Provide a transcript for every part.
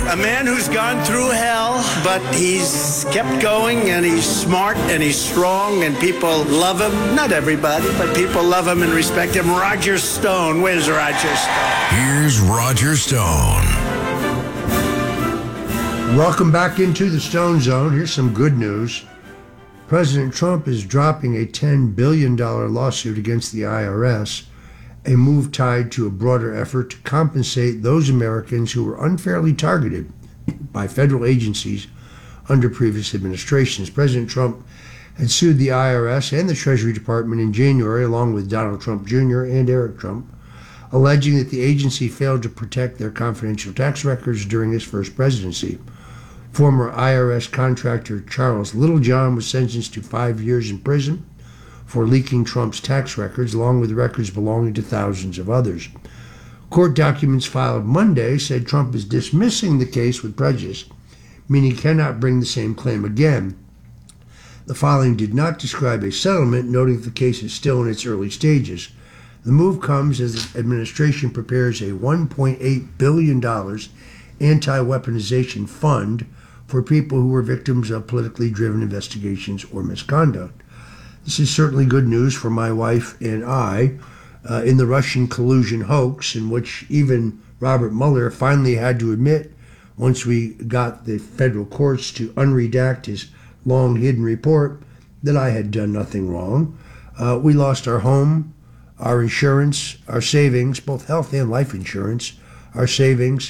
A man who's gone through hell, but he's kept going, and he's smart, and he's strong, and people love him. Not everybody, but people love him and respect him. Roger Stone. Where's Roger Stone? Here's Roger Stone. Welcome back into the Stone Zone. Here's some good news. President Trump is dropping a $10 billion lawsuit against the IRS, a move tied to a broader effort to compensate those Americans who were unfairly targeted by federal agencies under previous administrations. President Trump had sued the IRS and the Treasury Department in January, along with Donald Trump Jr. and Eric Trump, alleging that the agency failed to protect their confidential tax records during his first presidency. Former IRS contractor Charles Littlejohn was sentenced to 5 years in prison for leaking Trump's tax records, along with records belonging to thousands of others. Court documents filed Monday said Trump is dismissing the case with prejudice, meaning he cannot bring the same claim again. The filing did not describe a settlement, noting the case is still in its early stages. The move comes as the administration prepares a $1.8 billion anti-weaponization fund for people who were victims of politically driven investigations or misconduct. This is certainly good news for my wife and I in the Russian collusion hoax, in which even Robert Mueller finally had to admit, once we got the federal courts to unredact his long-hidden report, that I had done nothing wrong. We lost our home, our insurance, our savings, both health and life insurance, our savings.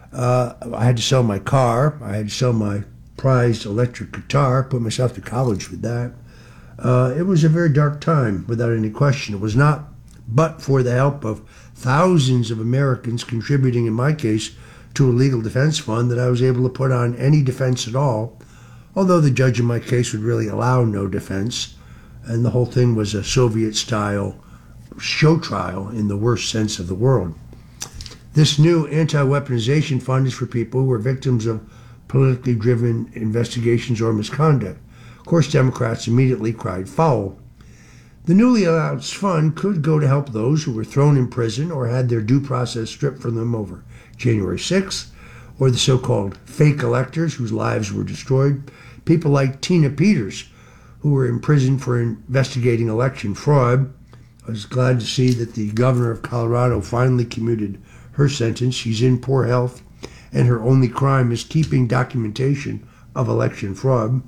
I had to sell my car. I had to sell my prized electric guitar, put myself to college with that. It was a very dark time, without any question. It was not but for the help of thousands of Americans contributing, in my case, to a legal defense fund, that I was able to put on any defense at all, although the judge in my case would really allow no defense, and the whole thing was a Soviet-style show trial in the worst sense of the word. This new anti-weaponization fund is for people who are victims of politically driven investigations or misconduct. Of course, Democrats immediately cried foul. The newly announced fund could go to help those who were thrown in prison or had their due process stripped from them over January 6th, or the so-called fake electors whose lives were destroyed, people like Tina Peters, who were in prison for investigating election fraud. I was glad to see that the governor of Colorado finally commuted her sentence. She's in poor health, and her only crime is keeping documentation of election fraud.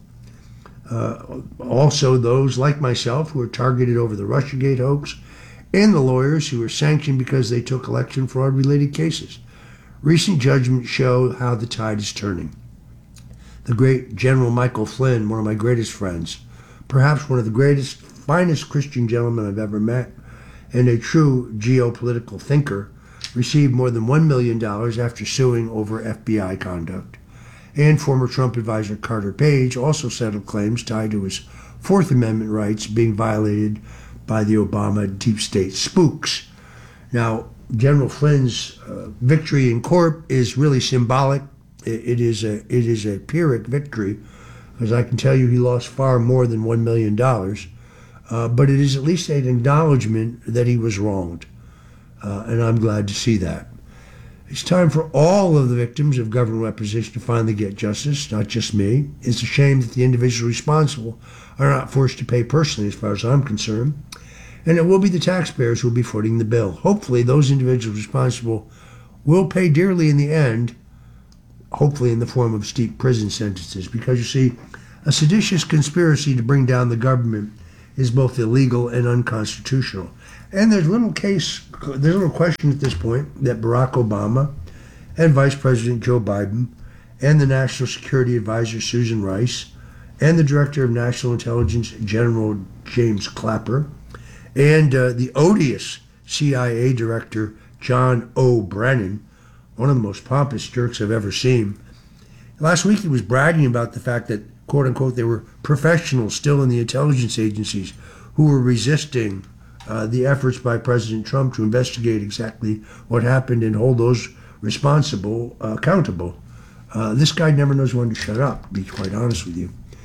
Also, those like myself who were targeted over the Russiagate hoax, and the lawyers who were sanctioned because they took election fraud-related cases. Recent judgments show how the tide is turning. The great General Michael Flynn, one of my greatest friends, perhaps one of the greatest, finest Christian gentlemen I've ever met, and a true geopolitical thinker, received more than $1 million after suing over FBI conduct. And former Trump advisor Carter Page also settled claims tied to his Fourth Amendment rights being violated by the Obama deep state spooks. Now, General Flynn's victory in court is really symbolic. It is a Pyrrhic victory, because I can tell you he lost far more than $1 million. But it is at least an acknowledgement that he was wronged. And I'm glad to see that. It's time for all of the victims of government weaponization to finally get justice, not just me. It's a shame that the individuals responsible are not forced to pay personally, as far as I'm concerned. And it will be the taxpayers who will be footing the bill. Hopefully, those individuals responsible will pay dearly in the end, hopefully in the form of steep prison sentences. Because, you see, a seditious conspiracy to bring down the government is both illegal and unconstitutional. And there's little question at this point that Barack Obama and Vice President Joe Biden and the National Security Advisor Susan Rice and the Director of National Intelligence General James Clapper and the odious CIA Director John O. Brennan, one of the most pompous jerks I've ever seen. Last week he was bragging about the fact that, quote unquote, there were professionals still in the intelligence agencies who were resisting the efforts by President Trump to investigate exactly what happened and hold those responsible accountable. This guy never knows when to shut up, to be quite honest with you.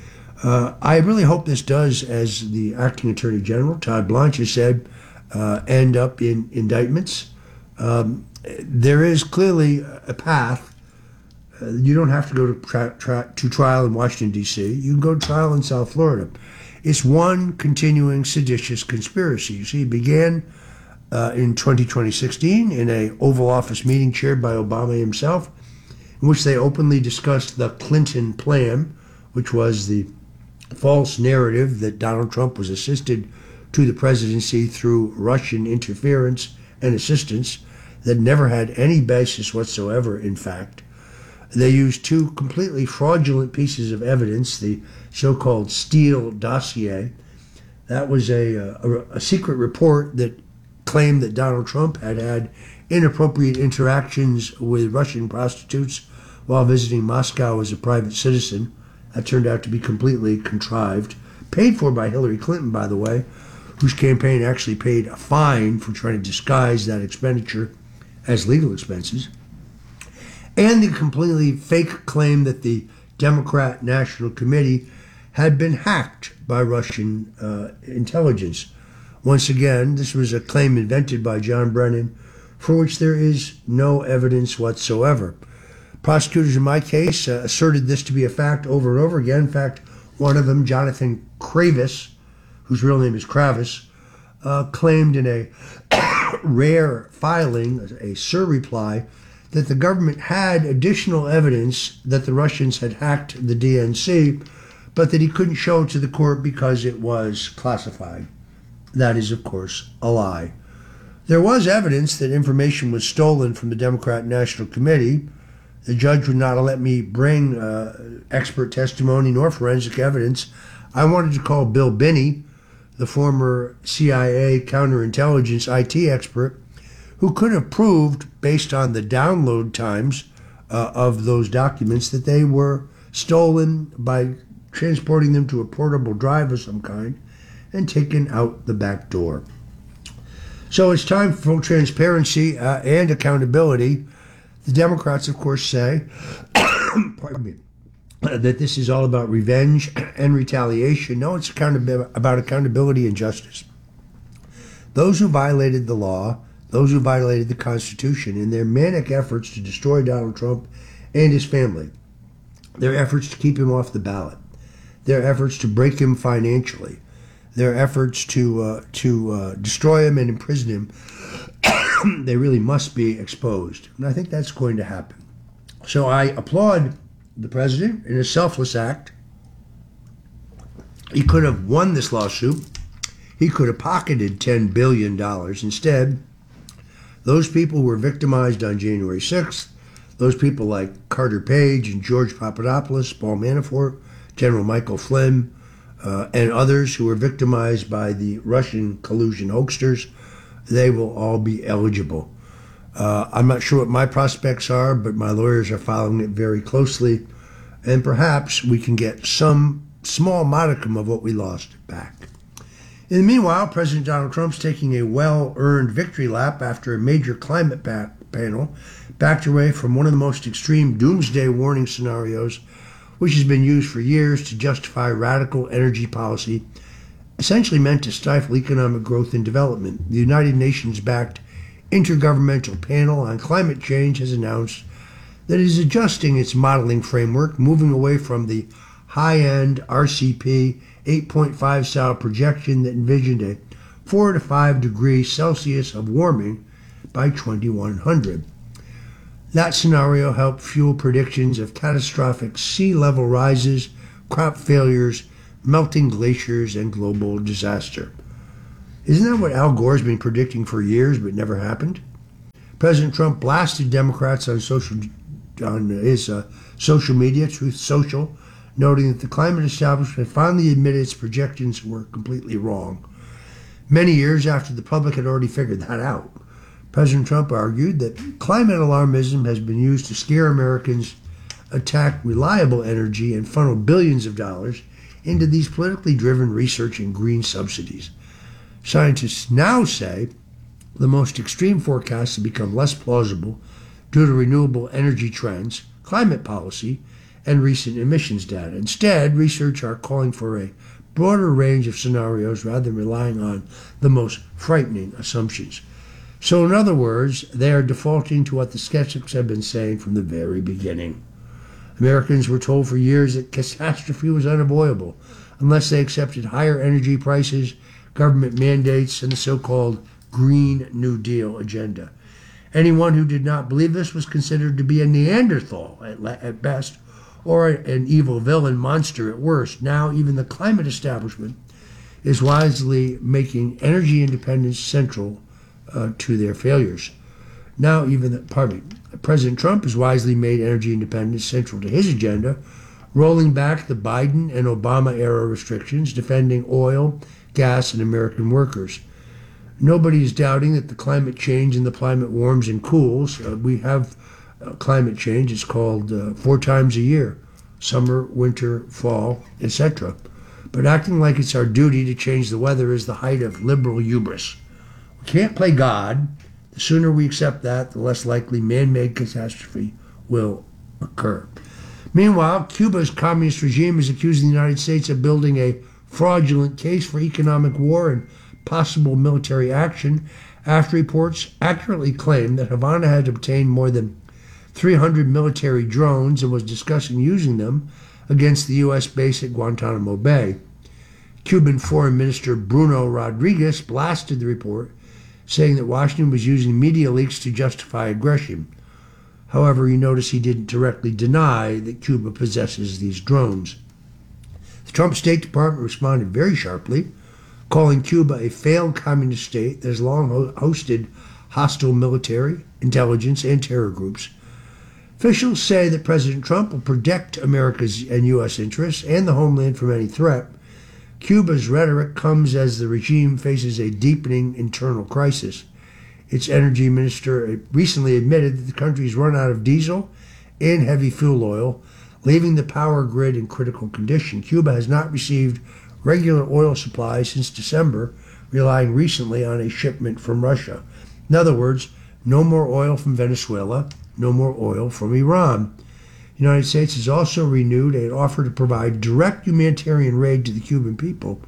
I really hope this does, as the acting Attorney General, Todd Blanche, has said, end up in indictments. There is clearly a path You don't have to go to trial in Washington, D.C. You can go to trial in South Florida. It's one continuing seditious conspiracy. You see, it began in 2016 in an Oval Office meeting chaired by Obama himself, in which they openly discussed the Clinton plan, which was the false narrative that Donald Trump was assisted to the presidency through Russian interference and assistance that never had any basis whatsoever, in fact. They used two completely fraudulent pieces of evidence, the so-called Steele dossier. That was a secret report that claimed that Donald Trump had had inappropriate interactions with Russian prostitutes while visiting Moscow as a private citizen. That turned out to be completely contrived. Paid for by Hillary Clinton, by the way, whose campaign actually paid a fine for trying to disguise that expenditure as legal expenses. And the completely fake claim that the Democrat National Committee had been hacked by Russian intelligence. Once again, this was a claim invented by John Brennan for which there is no evidence whatsoever. Prosecutors in my case asserted this to be a fact over and over again. In fact, one of them, Jonathan Kravis, whose real name is Kravis, claimed in a rare filing, a surreply, that the government had additional evidence that the Russians had hacked the DNC, but that he couldn't show it to the court because it was classified. That is, of course, a lie. There was evidence that information was stolen from the Democrat National Committee. The judge would not let me bring expert testimony nor forensic evidence. I wanted to call Bill Binney, the former CIA counterintelligence IT expert, who could have proved, based on the download times of those documents, that they were stolen by transporting them to a portable drive of some kind and taken out the back door. So it's time for full transparency and accountability. The Democrats, of course, say pardon me, that this is all about revenge and retaliation. No, it's about accountability and justice. Those who violated the law, those who violated the Constitution in their manic efforts to destroy Donald Trump and his family, their efforts to keep him off the ballot, their efforts to break him financially, their efforts to destroy him and imprison him, they really must be exposed. And I think that's going to happen. So I applaud the president in a selfless act. He could have won this lawsuit. He could have pocketed $10 billion. Instead, those people who were victimized on January 6th, those people like Carter Page and George Papadopoulos, Paul Manafort, General Michael Flynn, and others who were victimized by the Russian collusion hoaxsters, they will all be eligible. I'm not sure what my prospects are, but my lawyers are following it very closely, and perhaps we can get some small modicum of what we lost back. In the meanwhile, President Donald Trump's taking a well-earned victory lap after a major climate panel backed away from one of the most extreme doomsday warning scenarios, which has been used for years to justify radical energy policy, essentially meant to stifle economic growth and development. The United Nations-backed Intergovernmental Panel on Climate Change has announced that it is adjusting its modeling framework, moving away from the high-end RCP 8.5 style projection that envisioned a 4 to 5 degrees Celsius of warming by 2100. That scenario helped fuel predictions of catastrophic sea level rises, crop failures, melting glaciers, and global disaster. Isn't that what Al Gore's been predicting for years but never happened? President Trump blasted Democrats on his social media, Truth Social, noting that the climate establishment finally admitted its projections were completely wrong. Many years after the public had already figured that out, President Trump argued that climate alarmism has been used to scare Americans, attack reliable energy, and funnel billions of dollars into these politically driven research and green subsidies. Scientists now say the most extreme forecasts have become less plausible due to renewable energy trends, climate policy, and recent emissions data. Instead, researchers are calling for a broader range of scenarios rather than relying on the most frightening assumptions. So in other words, they are defaulting to what the skeptics have been saying from the very beginning. Americans were told for years that catastrophe was unavoidable unless they accepted higher energy prices, government mandates, and the so-called Green New Deal agenda. Anyone who did not believe this was considered to be a Neanderthal at best, or an evil villain monster at worst. Now even the climate establishment is wisely making energy independence central to their failures. Now even President Trump has wisely made energy independence central to his agenda, rolling back the Biden and Obama era restrictions, defending oil, gas, and American workers. Nobody is doubting that the climate change and the planet warms and cools. We have climate change. It's called 4 times a year: summer, winter, fall, etc. But acting like it's our duty to change the weather is the height of liberal hubris. We can't play God. The sooner we accept that, the less likely man-made catastrophe will occur. Meanwhile, Cuba's communist regime is accusing the United States of building a fraudulent case for economic war and possible military action after reports accurately claim that Havana had obtained more than 300 military drones and was discussing using them against the U.S. base at Guantanamo Bay. Cuban Foreign Minister Bruno Rodriguez blasted the report, saying that Washington was using media leaks to justify aggression. However, you notice he didn't directly deny that Cuba possesses these drones. The Trump State Department responded very sharply, calling Cuba a failed communist state that has long hosted hostile military, intelligence, and terror groups. Officials say that President Trump will protect America's and U.S. interests and the homeland from any threat. Cuba's rhetoric comes as the regime faces a deepening internal crisis. Its energy minister recently admitted that the country's run out of diesel and heavy fuel oil, leaving the power grid in critical condition. Cuba has not received regular oil supplies since December, relying recently on a shipment from Russia. In other words, no more oil from Venezuela, no more oil from Iran. The United States has also renewed an offer to provide direct humanitarian aid to the Cuban people,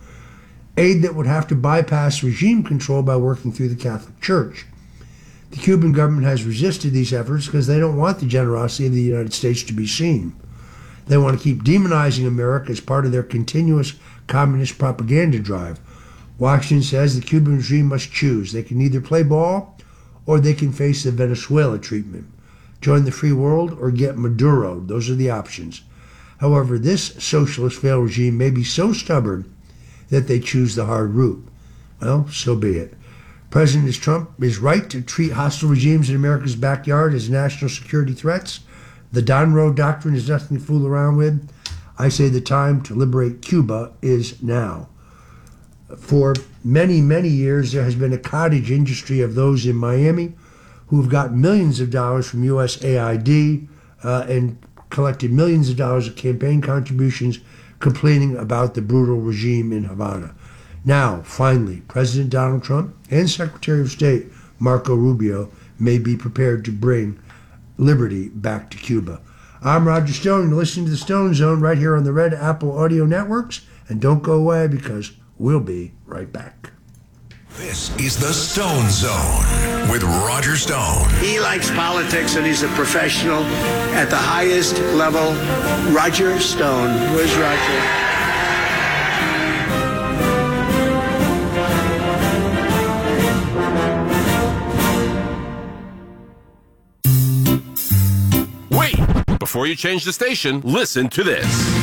aid that would have to bypass regime control by working through the Catholic Church. The Cuban government has resisted these efforts because they don't want the generosity of the United States to be seen. They want to keep demonizing America as part of their continuous communist propaganda drive. Washington says the Cuban regime must choose. They can either play ball or they can face the Venezuela treatment. Join the free world or get Maduro. Those are the options. However, this socialist failed regime may be so stubborn that they choose the hard route. Well, so be it. President Trump is right to treat hostile regimes in America's backyard as national security threats. The Donroe Doctrine is nothing to fool around with. I say the time to liberate Cuba is now. For many, many years, there has been a cottage industry of those in Miami who have got millions of dollars from USAID and collected millions of dollars of campaign contributions complaining about the brutal regime in Havana. Now, finally, President Donald Trump and Secretary of State Marco Rubio may be prepared to bring liberty back to Cuba. I'm Roger Stone. You're listening to the Stone Zone right here on the Red Apple Audio Networks. And don't go away because we'll be right back. This is the Stone Zone with Roger Stone. He likes politics and he's a professional at the highest level. Roger Stone. Where's Roger? Before you change the station, listen to this.